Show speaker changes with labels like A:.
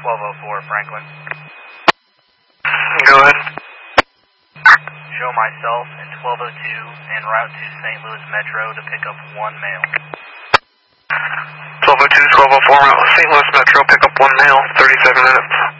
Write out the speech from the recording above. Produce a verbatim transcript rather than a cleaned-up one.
A: twelve oh four Franklin.
B: Go ahead.
A: Show myself in twelve oh two en route to Saint Louis Metro to pick up one male.
B: twelve oh two, twelve oh four, Saint Louis Metro, pick up one male, thirty-seven minutes.